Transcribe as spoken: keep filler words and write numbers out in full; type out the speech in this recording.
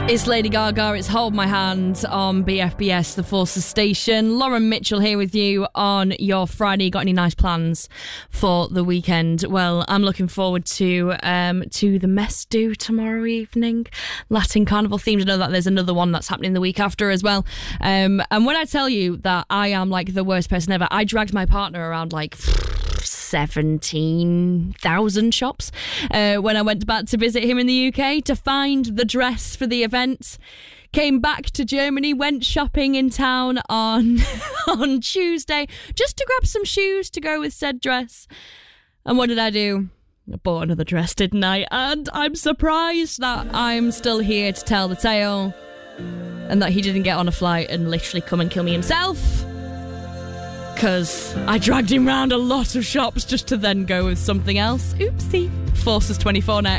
It's Lady Gaga, it's Hold My Hand on B F B S, the Forces station. Lauren Mitchell here with you on your Friday. Got any nice plans for the weekend? Well, I'm looking forward to um, to the Mess Do tomorrow evening. Latin Carnival themed. I know that there's another one that's happening the week after as well. Um, and when I tell you that I am like the worst person ever, I dragged my partner around like seventeen thousand shops uh, when I went back to visit him in the U K to find the dress for the event. Came back to Germany, went shopping in town on on Tuesday just to grab some shoes to go with said dress. And what did I do? I bought another dress, didn't I? And I'm surprised that I'm still here to tell the tale and that he didn't get on a flight and literally come and kill me himself. Because I dragged him round a lot of shops just to then go with something else. Oopsie. Forces twenty-four next.